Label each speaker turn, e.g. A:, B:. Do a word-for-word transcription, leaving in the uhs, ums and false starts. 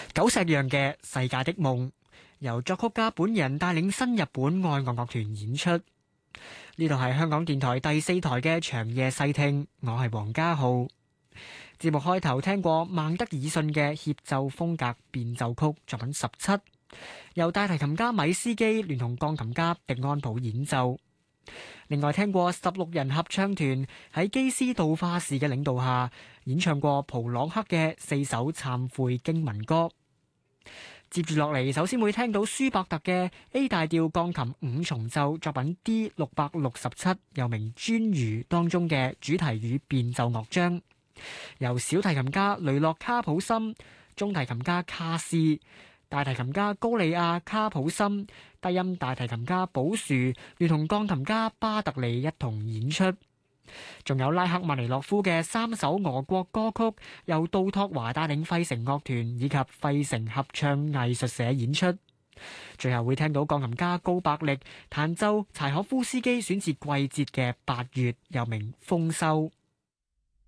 A: 久石讓嘅《世界的夢》，由作曲家本人帶領新日本愛樂樂團演出。呢度係香港電台第四台嘅長夜細聽，我係黃家浩。節目開頭聽過孟德爾遜嘅協奏風格變奏曲作品十七，由大提琴家米斯基聯同鋼琴家迪安普演奏。另外聽過十六人合唱團喺基斯道化士嘅領導下演唱過普朗克嘅四首懺悔經文歌。接住落嚟，首先會聽到舒伯特嘅 A 大調鋼琴五重奏作品 D 六百六十七，又名顓臾當中嘅主題與變奏樂章，由小提琴家雷諾卡普森、中提琴家卡斯、大提琴家高利亞卡普森、低音大提琴家寶樹，聯同鋼琴家巴特利一同演出。仲有拉克曼尼諾夫嘅三首俄國歌曲，由杜托華帶領費城樂團以及費城合唱藝術社演出。最後會聽到鋼琴家高伯力彈奏柴可夫斯基選自季節嘅八月，又名豐收。